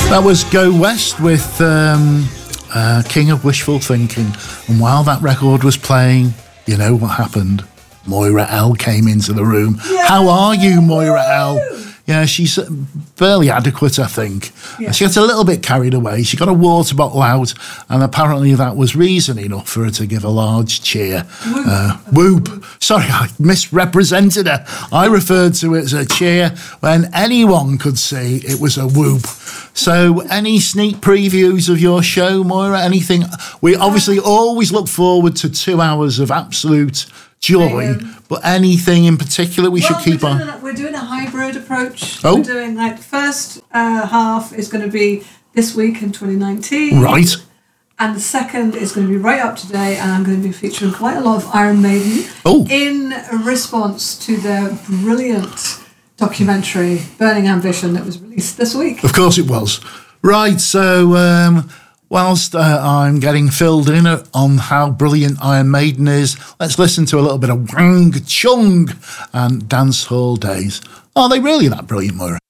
That was Go West with King of Wishful Thinking. And while that record was playing, you know what happened? Moira L came into the room. Yeah. How are you, Moira L? Yeah, she's barely adequate, I think. Yeah. She got a little bit carried away. She got a water bottle out, and apparently that was reason enough for her to give a large cheer. Whoop. Sorry, I misrepresented her. I referred to it as a cheer when anyone could see it was a whoop. So, any sneak previews of your show, Moira? Anything? We obviously always look forward to 2 hours of absolute joy, but anything in particular we should keep on? We're doing a hybrid approach. Oh. We're doing the first half is going to be this week in 2019. Right. And the second is going to be right up to date, and I'm going to be featuring quite a lot of Iron Maiden in response to their brilliant documentary, Burning Ambition, that was released this week. Of course it was. Right, so whilst I'm getting filled in on how brilliant Iron Maiden is, let's listen to a little bit of Wang Chung and Dance Hall Days. Are they really that brilliant, Moira?